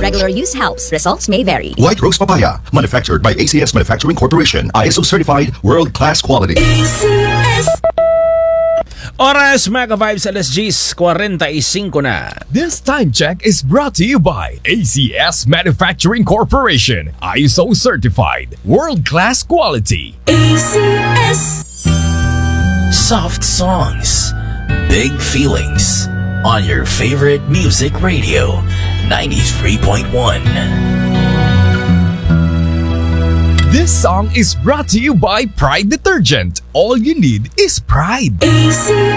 Regular use helps. Results may vary. White Rose Papaya, manufactured by ACS Manufacturing Corporation. ISO certified, world-class quality. ACS. Oras, Mega Vibes, alas 10:45 na. This time check is brought to you by ACS Manufacturing Corporation. ISO certified, world-class quality. ACS. Soft songs, big feelings. On your favorite music radio, 93.1. This song is brought to you by Pride Detergent. All you need is pride. ACS.